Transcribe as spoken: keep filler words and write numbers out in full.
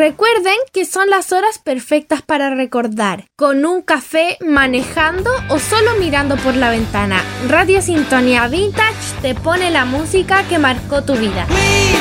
Recuerden que son las horas perfectas para recordar, con un café, manejando o solo mirando por la ventana. Radio Sintonía Vintage te pone la música que marcó tu vida.